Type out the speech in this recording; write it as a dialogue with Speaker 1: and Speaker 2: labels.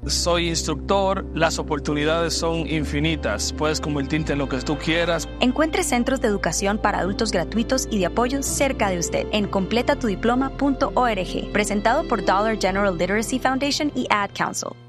Speaker 1: soy instructor, las oportunidades son infinitas. Puedes convertirte en lo que tú quieras.
Speaker 2: Encuentre centros de educación para adultos gratuitos y de apoyo cerca de usted en completatudiploma.org. Presentado por Dollar General Literacy Foundation y Ad Council.